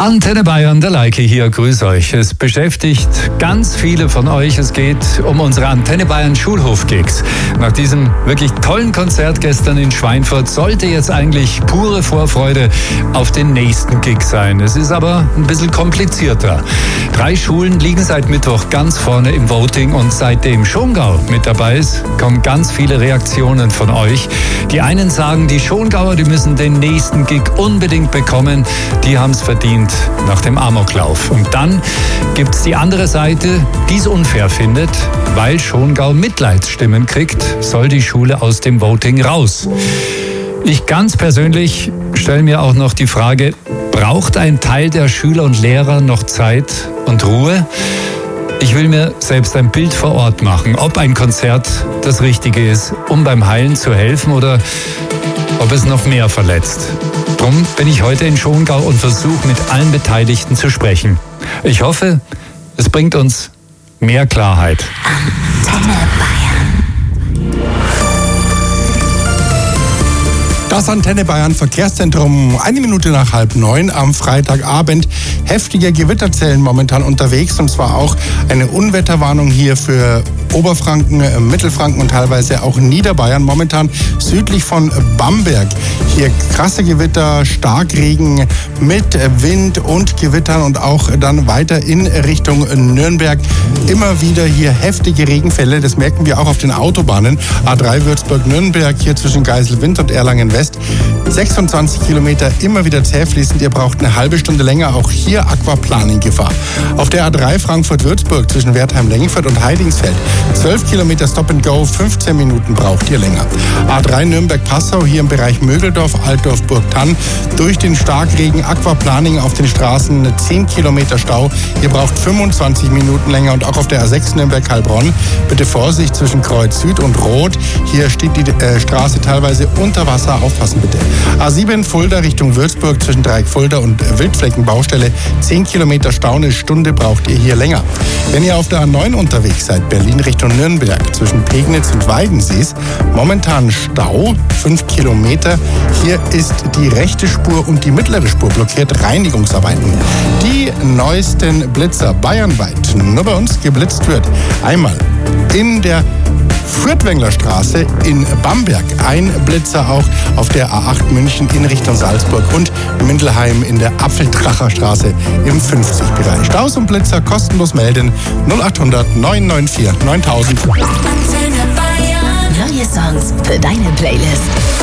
Antenne Bayern, der Leike hier, grüß euch. Es beschäftigt ganz viele von euch. Es geht um unsere Antenne Bayern Schulhof-Gigs. Nach diesem wirklich tollen Konzert gestern in Schweinfurt sollte jetzt eigentlich pure Vorfreude auf den nächsten Gig sein. Es ist aber ein bisschen komplizierter. 3 Schulen liegen seit Mittwoch ganz vorne im Voting und seitdem Schongau mit dabei ist, kommen ganz viele Reaktionen von euch. Die einen sagen, die Schongauer, die müssen den nächsten Gig unbedingt bekommen. Die haben es verdient nach dem Amoklauf. Und dann gibt es die andere Seite, die es unfair findet, weil Schongau Mitleidsstimmen kriegt, soll die Schule aus dem Voting raus. Ich ganz persönlich stelle mir auch noch die Frage, braucht ein Teil der Schüler und Lehrer noch Zeit und Ruhe? Ich will mir selbst ein Bild vor Ort machen, ob ein Konzert das Richtige ist, um beim Heilen zu helfen oder ob es noch mehr verletzt. Drum bin ich heute in Schongau und versuche mit allen Beteiligten zu sprechen. Ich hoffe, es bringt uns mehr Klarheit. Antenne Bayern. Das Antenne Bayern Verkehrszentrum, 1 Minute nach 8:30 am Freitagabend. Heftige Gewitterzellen momentan unterwegs, und zwar auch eine Unwetterwarnung hier für Oberfranken, Mittelfranken und teilweise auch Niederbayern. Momentan südlich von Bamberg. Hier krasse Gewitter, Starkregen mit Wind und Gewittern und auch dann weiter in Richtung Nürnberg. Immer wieder hier heftige Regenfälle, das merken wir auch auf den Autobahnen. A3 Würzburg-Nürnberg, hier zwischen Geiselwind und Erlangen-West. 26 Kilometer immer wieder zähfließend. Ihr braucht eine halbe Stunde länger. Auch hier Aquaplaning-Gefahr. Auf der A3 Frankfurt-Würzburg zwischen Wertheim-Lengfurt und Heidingsfeld. 12 Kilometer Stop and Go, 15 Minuten braucht ihr länger. A3 Nürnberg-Passau, hier im Bereich Mögeldorf, Altdorf-Burgtann. Durch den Starkregen Aquaplaning auf den Straßen, 10 Kilometer Stau. Ihr braucht 25 Minuten länger. Und auch auf der A6 Nürnberg-Heilbronn. Bitte Vorsicht zwischen Kreuz Süd und Rot. Hier steht die Straße teilweise unter Wasser. Aufpassen bitte. A7 Fulda Richtung Würzburg zwischen Dreieck Fulda und Wildfleckenbaustelle. 10 Kilometer Stau, eine Stunde braucht ihr hier länger. Wenn ihr auf der A9 unterwegs seid, Berlin Richtung Nürnberg zwischen Pegnitz und Weidensees, momentan Stau, 5 Kilometer. Hier ist die rechte Spur und die mittlere Spur blockiert, Reinigungsarbeiten. Die neuesten Blitzer bayernweit, nur bei uns geblitzt wird. Einmal in der Fürtwänglerstraße in Bamberg, ein Blitzer auch auf der A8 München in Richtung Salzburg und Mindelheim in der Apfeldracherstraße im 50-Bereich. Staus und Blitzer kostenlos melden 0800 994 9000. Antenne Bayern. Neue Songs für deine Playlist.